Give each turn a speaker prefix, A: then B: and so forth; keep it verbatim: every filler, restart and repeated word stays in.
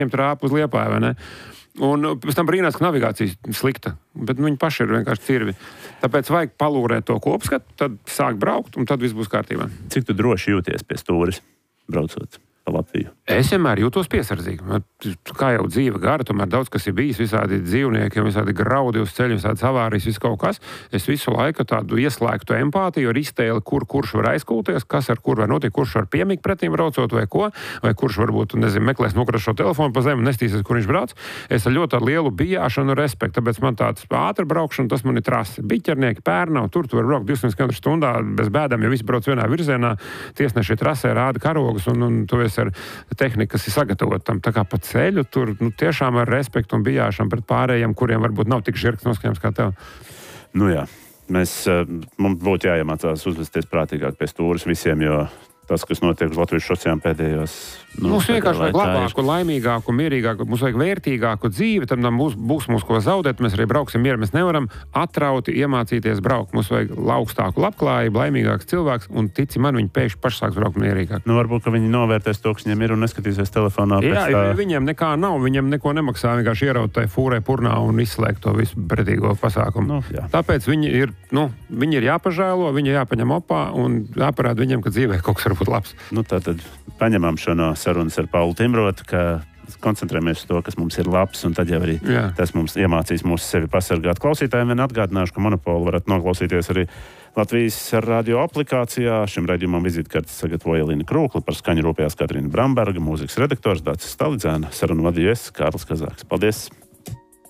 A: ņemt rāpu uz Liepāju, vai ne? Un pēc tam brīnās, ka navigācija slikta, bet viņi paši ir vienkārši cirvi. Tāpēc vajag palūrēt to kopskatu, tad sāk braukt, un tad viss būs kārtībā.
B: Cik tu droši jūties pie stūres, braucot pa Latviju?
A: Es vienmēr jūtos piesardzīgi. Kā jau dzīve gara, tomēr daudz kas ir bijis, visādi dzīvnieki, visādi graudi uz ceļa, visādi avārijas, viss kaut kas. Es visu laiku tādu ieslēgtu empātiju ar iztēli, kur kurš var aizkulties, kas ar kur var notikt, kurš var piemigt pretīm braucot vai ko, vai kurš varbūt, nezinu, meklēs nokrast šo telefonu pa zemi un nestīsies, kur viņš brauc. Es ar ļoti lielu bijāšanu un respektu, tāpēc man tāds ātri braukšana, tas man ir trasi. Biķernieki, Pērnava, tur tu var braukt divsimt kilometrus stundā bez bēdām, jo visi brauc vienā virzienā. Tiesneši trasē rāda karogus un, un tu esi ar tehniku, kas ir sagatavota tam. Tā kā pa ceļu tur nu, tiešām ar respektu un bijāšanu pret pārējiem, kuriem varbūt nav tik žirgs noskaņams kā tev.
B: Nu jā, mēs, mums būtu jāiemācās uzvesties prātīgāk pie stūres visiem, jo tas, kas notiek uz Latvijas šosejām pēdējos... Nu,
A: mums vienkārši vajag labāku,
B: ir...
A: laimīgāku, mierīgāku, mums vajag vērtīgāku dzīvi, tad būs, būs mums ko zaudēt, mēs arī brauksim mieru, mēs nevaram atrauti iemācīties braukt. Mums vajag augstāku labklājību, laimīgāks cilvēks, un tici man, viņi pēkšņi paši sāks braukt mierīgāk.
B: Nu, varbūt, ka viņi novērtēs to, kas viņiem ir un neskatīsies telefonā.
A: Jā,
B: tā...
A: viņiem nekā nav, viņiem neko nemaksā, vienkārši ieraut tai fūrē purnā un izslēgt to visu pretīgo pasākumu.
B: Nu,
A: Tāpēc viņi ir, nu, viņi ir jāpažēlo, viņi ir jāpaņem opā un jāparāda viņiem, ka dzīvē kaut kas var būt labs.
B: Nu, tātad paņemam šo no sarunas ar Paulu Timrotu, ka koncentrējamies uz to, kas mums ir labs, un tad jau arī Jā. tas mums iemācīs mūsu sevi pasargāt. Klausītājiem vien atgādināšu, ka Monopolu varat noklausīties arī Latvijas radio aplikācijā. Šim raidījumam vizītkartes sagatavoja Elīna Krūkla, par skaņu rūpējās Katrīna Bramberga, mūzikas redaktors Dācis Stalidzēna, sarunu vadīju es, Kārlis Kazāks. Paldies!